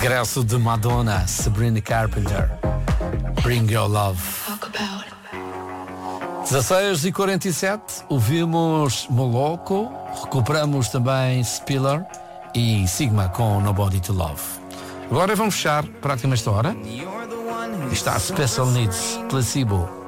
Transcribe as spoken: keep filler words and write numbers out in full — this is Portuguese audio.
Regresso de Madonna, Sabrina Carpenter, Bring Your Love. dezasseis e quarenta e sete, ouvimos Moloko, recuperamos também Spiller e Sigma com Nobody to Love. Agora vamos fechar praticamente esta hora. Está Special Needs, Placebo.